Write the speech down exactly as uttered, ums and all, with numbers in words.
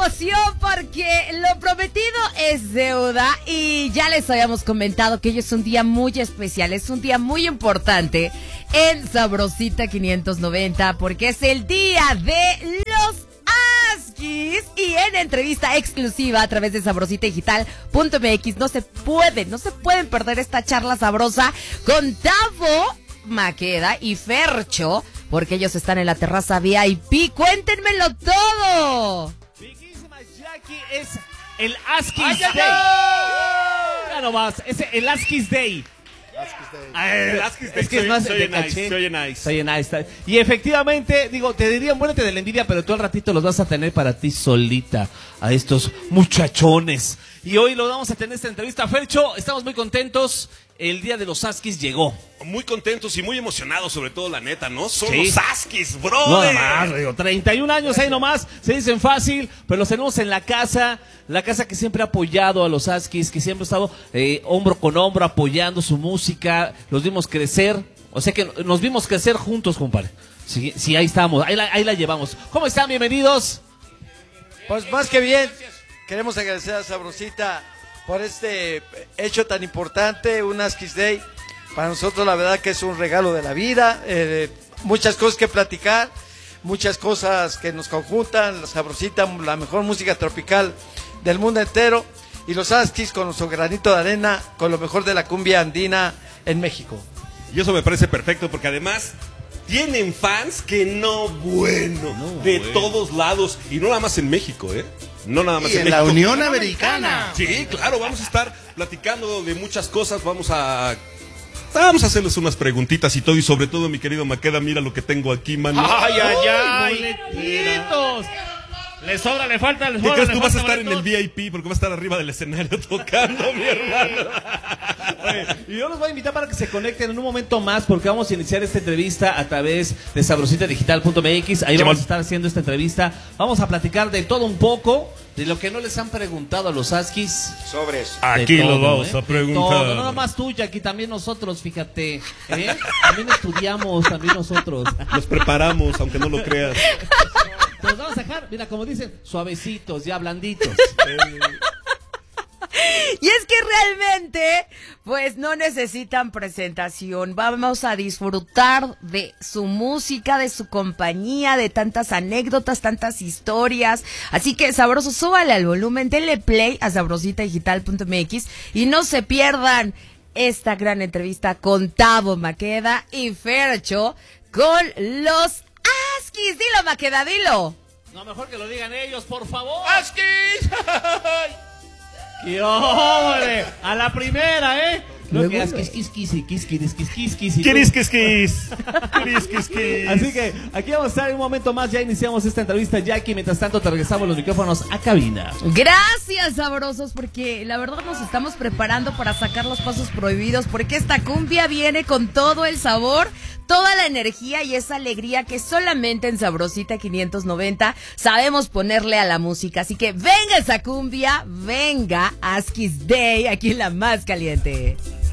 emoción porque lo prometido es deuda y ya les habíamos comentado que hoy es un día muy especial, es un día muy importante en Sabrosita quinientos noventa porque es el día de los Askis y en entrevista exclusiva a través de sabrosita digital punto m x no se pueden, no se pueden perder esta charla sabrosa con Tavo Maqueda y Fercho porque ellos están en la terraza V I P. ¡Cuéntenmelo todo! Bellísima Jackie, es el Askis Day. Ya nomás, es el Askis Day. El Askis Day. Es que es más soy de nice, caché. soy nice. Soy nice. Y efectivamente, digo, te diría, muérete de la envidia, pero tú al ratito los vas a tener para ti solita, a estos muchachones. Y hoy lo vamos a tener esta entrevista. Fercho, estamos muy contentos. El día de los Askis llegó. Muy contentos y muy emocionados, sobre todo, la neta, ¿no? Son Sí. los Askis, bro. No, más, digo, treinta y un años ahí nomás, se dicen fácil, pero los tenemos en la casa, la casa que siempre ha apoyado a los Askis, que siempre ha estado eh, hombro con hombro apoyando su música, los vimos crecer, o sea que nos vimos crecer juntos, compadre. Sí, sí, ahí estamos, ahí la, ahí la llevamos. ¿Cómo están? Bienvenidos. Pues más que bien, queremos agradecer a Sabrosita por este hecho tan importante, un Askis Day. Para nosotros la verdad que es un regalo de la vida, eh, muchas cosas que platicar, muchas cosas que nos conjuntan, la Sabrosita, la mejor música tropical del mundo entero, y los Askis con nuestro granito de arena, con lo mejor de la cumbia andina en México. Y eso me parece perfecto porque además tienen fans que no, bueno, No, de bueno. todos lados. Y no nada más en México, ¿eh? No nada más Y en, en la México. Unión Americana. Sí, claro, vamos a estar platicando de muchas cosas, vamos a... Vamos a hacerles unas preguntitas y todo, y sobre todo, mi querido Maqueda, mira lo que tengo aquí, mano. ¡Ay, ay, ay! ¡Boletitos! Le sobra, le falta, le ¿Qué sobra. crees? le Tú vas a falta estar en el boletos. V I P porque vas a estar arriba del escenario tocando, mi hermano. Oye, y yo los voy a invitar para que se conecten en un momento más porque vamos a iniciar esta entrevista a través de sabrosita digital punto m x. Ahí vamos a estar haciendo esta entrevista. Vamos a platicar de todo un poco, de lo que no les han preguntado a los Askis. Sobres. Aquí De lo todo, vamos ¿eh? a preguntar. De todo, no nada más tú, aquí también nosotros, fíjate. ¿eh? También estudiamos, también nosotros. Los preparamos, aunque no lo creas. Te los vamos a dejar, mira, como dicen, suavecitos, ya blanditos. Y es que realmente, pues no necesitan presentación. Vamos a disfrutar de su música, de su compañía, de tantas anécdotas, tantas historias. Así que sabroso, súbale al volumen, denle play a sabrosita digital punto m x y no se pierdan esta gran entrevista con Tavo Maqueda y Fercho con los Askis. Dilo, Maqueda, dilo. No, mejor que lo digan ellos, por favor. ¡Askis! ¡Qué hombre! A la primera, ¿eh? No Luego, que es luego. quis, quis, quis, y quis, quis, quis, quis, quis, y ¿Quieres tú- que es quis? ¿Quieres que es quis? Así que aquí vamos a estar en un momento más. Ya iniciamos esta entrevista, Jackie. Mientras tanto, te regresamos los micrófonos a cabina. Gracias, sabrosos, porque la verdad nos estamos preparando para sacar los pasos prohibidos, porque esta cumbia viene con todo el sabor, toda la energía y esa alegría que solamente en Sabrosita quinientos noventa sabemos ponerle a la música. Así que venga esa cumbia, venga Askis Day, aquí en la más caliente.